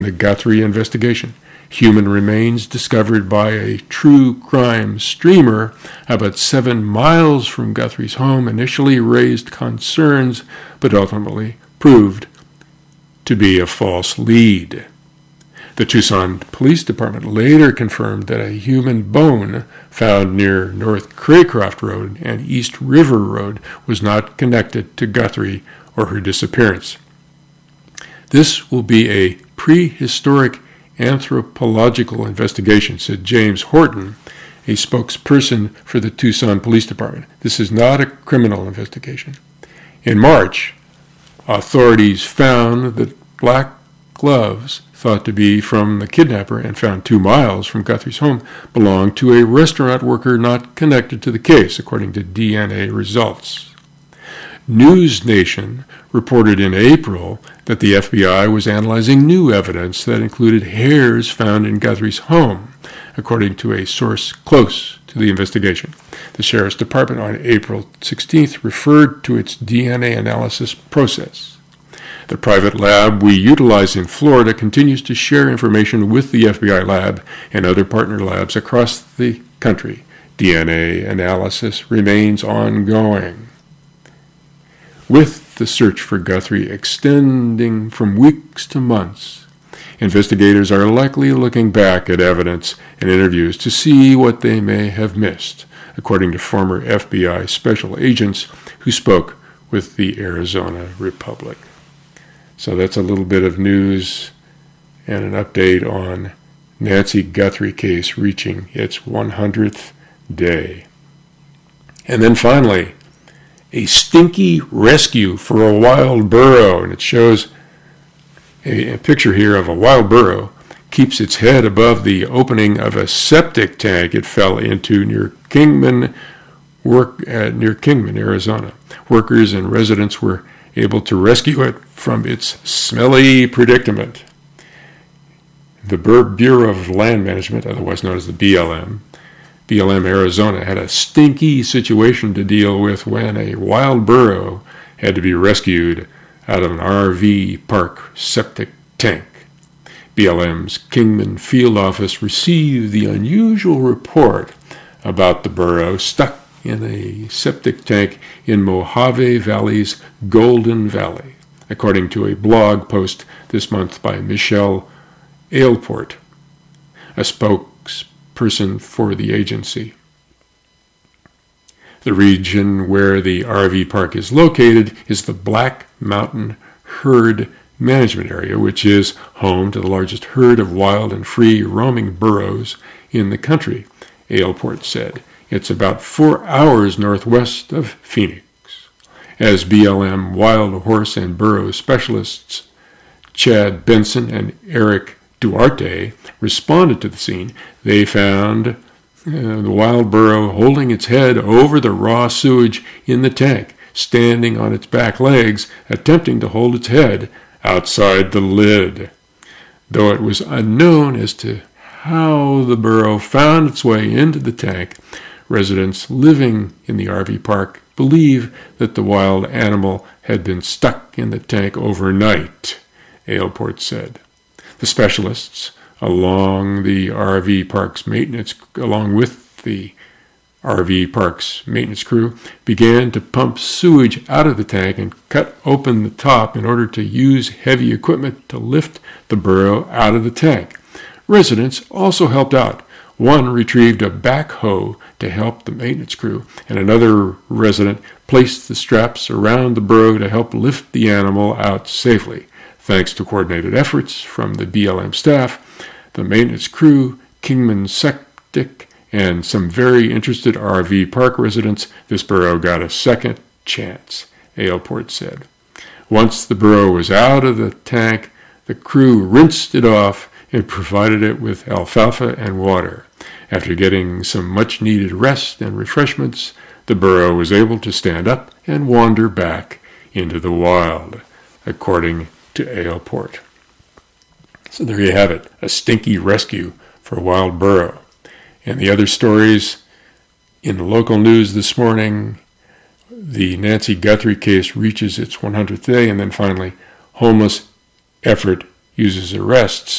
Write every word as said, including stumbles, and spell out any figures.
The Guthrie investigation. Human remains discovered by a true crime streamer about seven miles from Guthrie's home initially raised concerns, but ultimately proved to be a false lead. The Tucson Police Department later confirmed that a human bone found near North Craycroft Road and East River Road was not connected to Guthrie or her disappearance. This will be a prehistoric anthropological investigation, said James Horton, a spokesperson for the Tucson Police Department. This is not a criminal investigation. In March, authorities found that black gloves thought to be from the kidnapper and found two miles from Guthrie's home belonged to a restaurant worker not connected to the case, according to D N A results. News Nation reported in April that the F B I was analyzing new evidence that included hairs found in Guthrie's home, according to a source close to the investigation. The Sheriff's Department on April sixteenth referred to its D N A analysis process. The private lab we utilize in Florida continues to share information with the F B I lab and other partner labs across the country. D N A analysis remains ongoing. With the search for Guthrie extending from weeks to months, investigators are likely looking back at evidence and interviews to see what they may have missed, according to former F B I special agents who spoke with the Arizona Republic. So that's a little bit of news and an update on Nancy Guthrie case reaching its one hundredth day. And then finally, a stinky rescue for a wild burro, and it shows a, a picture here of a wild burro keeps its head above the opening of a septic tank it fell into near Kingman, work uh, near Kingman, Arizona. Workers and residents were able to rescue it from its smelly predicament. The Bureau of Land Management, otherwise known as the B L M, B L M Arizona, had a stinky situation to deal with when a wild burro had to be rescued out of an R V park septic tank. B L M's Kingman field office received the unusual report about the burro stuck in a septic tank in Mojave Valley's Golden Valley, according to a blog post this month by Michelle Ailport, a spokesperson for the agency. The region where the R V park is located is the Black Mountain Herd Management Area, which is home to the largest herd of wild and free roaming burros in the country, Ailport said. It's about four hours northwest of Phoenix. As B L M wild horse and burro specialists Chad Benson and Eric Duarte responded to the scene, they found uh, the wild burro holding its head over the raw sewage in the tank, standing on its back legs, attempting to hold its head outside the lid. Though it was unknown as to how the burro found its way into the tank, residents living in the R V park believe that the wild animal had been stuck in the tank overnight, Ailport said. The specialists, along the R V park's maintenance, along with the R V park's maintenance crew, began to pump sewage out of the tank and cut open the top in order to use heavy equipment to lift the burro out of the tank. Residents also helped out. One retrieved a backhoe to help the maintenance crew, and another resident placed the straps around the burro to help lift the animal out safely. Thanks to coordinated efforts from the B L M staff, the maintenance crew, Kingman Septic, and some very interested R V park residents, this burro got a second chance, Ailport said. Once the burro was out of the tank, the crew rinsed it off and provided it with alfalfa and water. After getting some much-needed rest and refreshments, the burro was able to stand up and wander back into the wild, according to Ailport. So there you have it, a stinky rescue for a wild burro. And the other stories in the local news this morning, the Nancy Guthrie case reaches its one hundredth day, and then finally, homeless effort uses arrests